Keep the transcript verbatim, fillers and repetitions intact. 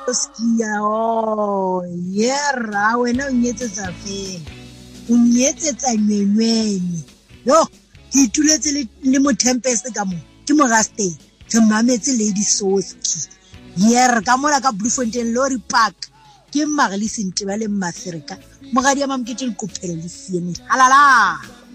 Skia oh yera wena o nyetsetsa fela o nyetsetsa nyenweni yo ke ituletse le le mo Tempest ka mo ke mo Rastey ke mametse Lady Soski yera ka mola ka Bloemfontein Lorry Park ke Marley Sinteba le Masereka mogadi ya mamkete le kopelo le siene halala